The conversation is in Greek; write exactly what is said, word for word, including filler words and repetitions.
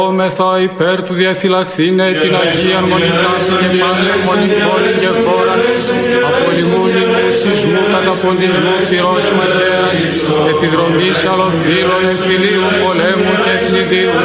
Όμεθα υπέρ του διαφυλαχθήνε την Αγίαν Μονικάση και πάση μονή πόλη και χώρα, από λιμούνι σεισμού, καταποντισμού, πυρός μαχαίρας, επιδρομής αλλοφύλων, εμφυλίου, πολέμου και εθνιδίου.